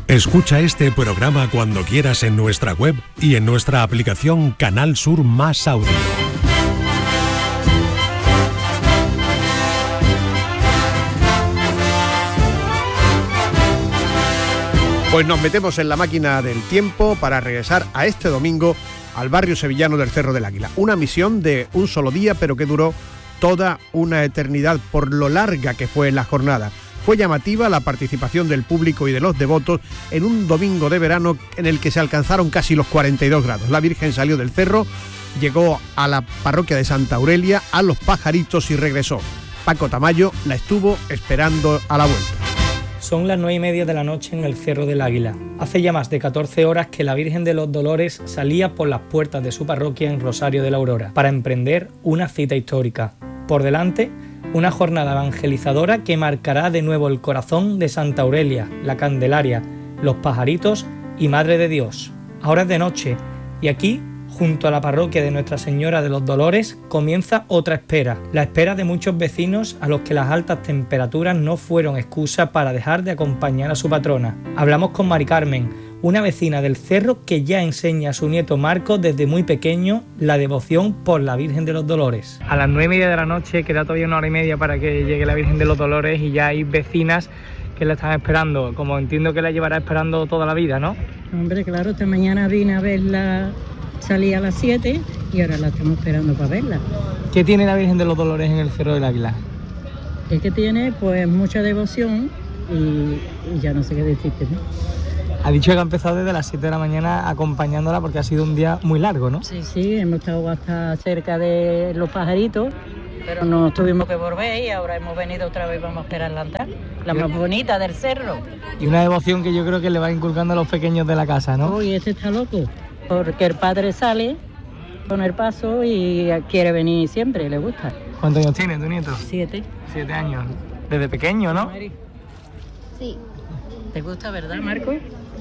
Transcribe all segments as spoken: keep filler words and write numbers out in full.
Escucha este programa cuando quieras en nuestra web y en nuestra aplicación Canal Sur Más Audio. Pues nos metemos en la máquina del tiempo para regresar a este domingo al barrio sevillano del Cerro del Águila. Una misión de un solo día, pero que duró toda una eternidad por lo larga que fue la jornada. Fue llamativa la participación del público y de los devotos en un domingo de verano en el que se alcanzaron casi los cuarenta y dos grados. La Virgen salió del cerro, llegó a la parroquia de Santa Aurelia, a Los Pajaritos y regresó. Paco Tamayo la estuvo esperando a la vuelta. Son las nueve y media de la noche en el Cerro del Águila. Hace ya más de catorce horas que la Virgen de los Dolores salía por las puertas de su parroquia en Rosario de la Aurora para emprender una cita histórica. Por delante, una jornada evangelizadora que marcará de nuevo el corazón de Santa Aurelia, la Candelaria, Los Pajaritos y Madre de Dios. Ahora es de noche y aquí, junto a la parroquia de Nuestra Señora de los Dolores, comienza otra espera, la espera de muchos vecinos a los que las altas temperaturas no fueron excusa para dejar de acompañar a su patrona. Hablamos con Mari Carmen, una vecina del cerro que ya enseña a su nieto Marco desde muy pequeño la devoción por la Virgen de los Dolores. A las nueve y media de la noche queda todavía una hora y media para que llegue la Virgen de los Dolores y ya hay vecinas que la están esperando, como entiendo que la llevará esperando toda la vida, ¿no? Hombre, claro, esta mañana vine a verla, salí a las siete y ahora la estamos esperando para verla. ¿Qué tiene la Virgen de los Dolores en el Cerro del Águila? Es que tiene pues mucha devoción y, y ya no sé qué decirte, ¿no? Ha dicho que ha empezado desde las siete de la mañana acompañándola porque ha sido un día muy largo, ¿no? Sí, sí, hemos estado hasta cerca de Los Pajaritos, pero nos tuvimos que volver y ahora hemos venido otra vez, vamos a esperar la altar, la más bonita del cerro. Y una devoción que yo creo que le va inculcando a los pequeños de la casa, ¿no? Uy, este está loco, porque el padre sale con el paso y quiere venir siempre, le gusta. ¿Cuántos años tiene tu nieto? Siete. Siete años. Desde pequeño, ¿no? Sí. ¿Te gusta, verdad, Marco?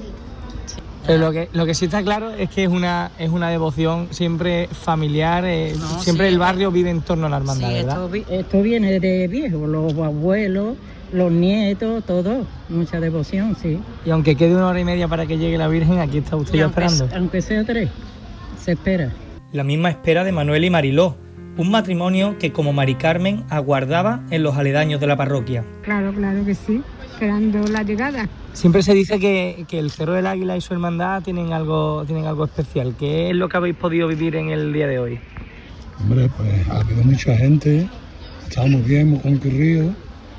Pero lo que, lo que sí está claro es que es una, es una devoción siempre familiar, eh, no, siempre sí, el barrio vive en torno a la hermandad, sí, ¿verdad? Esto, esto viene de viejo, los abuelos, los nietos, todo, mucha devoción, sí. Y aunque quede una hora y media para que llegue la Virgen, aquí está usted y ya aunque, esperando. Aunque sea tres, se espera. La misma espera de Manuel y Mariló, un matrimonio que como Mari Carmen aguardaba en los aledaños de la parroquia. Claro, claro que sí, esperando la llegada. Siempre se dice que, que el Cerro del Águila y su hermandad tienen algo, tienen algo especial. ¿Qué es lo que habéis podido vivir en el día de hoy? Hombre, pues ha habido mucha gente, estamos bien, muy concurridos.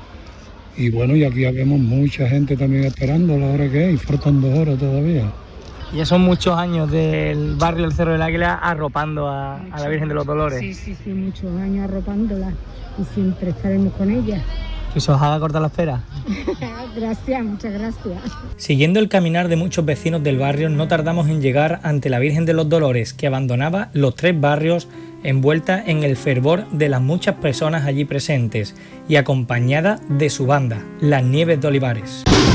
Y bueno, y aquí habemos mucha gente también esperando la hora que es, y faltan dos horas todavía. Ya son muchos años del barrio del Cerro del Águila arropando a, a la Virgen de los Dolores. Sí, sí, sí, muchos años arropándola y siempre estaremos con ella. ¿Que se os haga cortar la espera? Gracias, muchas gracias. Siguiendo el caminar de muchos vecinos del barrio, no tardamos en llegar ante la Virgen de los Dolores, que abandonaba los tres barrios envuelta en el fervor de las muchas personas allí presentes y acompañada de su banda, Las Nieves de Olivares.